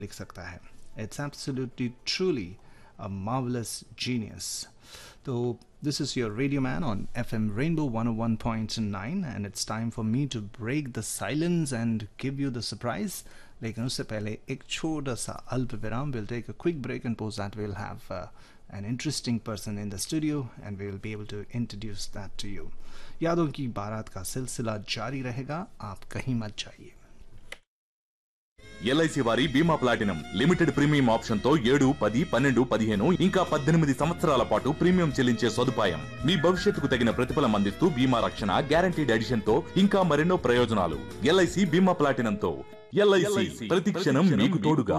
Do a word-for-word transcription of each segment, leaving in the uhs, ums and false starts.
लिख सकता है. It's absolutely truly a marvelous genius. So this is your Radio Man on F M Rainbow one oh one point nine and it's time for me to break the silence and give you the surprise. लेकिन उससे पहले एक छोटा सा अल्प विराम. We'll take a quick break and post that we'll have uh, an interesting person in the studio and we will be able to introduce that to you. यादों की बारात का सिलसिला जारी रहेगा. आप कहीं मत जाइए. ఎల్ఐసి వారి బీమా ప్లాటినం లిమిటెడ్ ప్రీమియం ఆప్షన్ తో ఏడు పది పన్నెండు పదిహేను ఇంకా పద్దెనిమిది సంవత్సరాల పాటు ప్రీమియం చెల్లించే సదుపాయం. మీ భవిష్యత్తుకు తగిన ప్రతిఫలం అందిస్తూ బీమా రక్షణ గ్యారంటీడ్ ఎడిషన్ తో ఇంకా మరెన్నో ప్రయోజనాలు. ఎల్ఐసి బీమా ప్లాటినం తో ఎల్ఐసి ప్రతి క్షణం మీకు తోడుగా.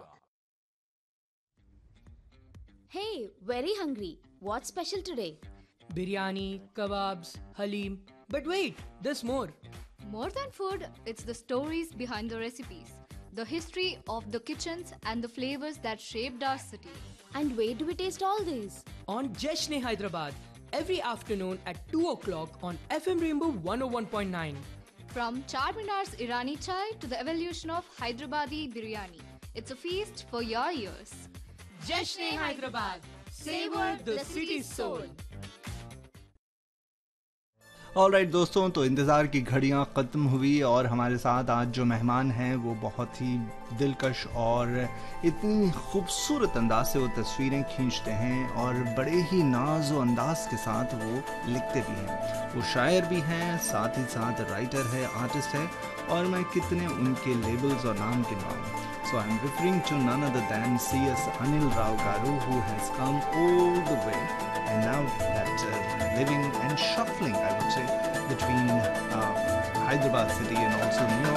Hey, very hungry. What's special today? Biryani, kebabs, halim. But wait, there's more. More than food, it's the stories behind the recipes, the history of the kitchens and the flavors that shaped our city. And where do we taste all these? On Jeshne Hyderabad, every afternoon at two o'clock on F M Rainbow one oh one point nine. From Charminar's Irani chai to the evolution of Hyderabadi biryani, it's a feast for your ears. Jeshne Hyderabad, savor the city's soul. Alright right, दोस्तों, तो इंतज़ार की घड़ियां ख़त्म हुई और हमारे साथ आज जो मेहमान हैं वो बहुत ही दिलकश और इतनी खूबसूरत अंदाज से वो तस्वीरें खींचते हैं और बड़े ही नाज व अंदाज के साथ वो लिखते भी हैं. वो शायर भी हैं, साथ ही साथ राइटर है, आर्टिस्ट है और मैं कितने उनके लेबल्स और नाम गिनवाऊं. So I'm referring to none other than C S Anil Rao Garu, who has come all the way and now that uh, living and shuffling, I would say, between uh, Hyderabad city and also New York.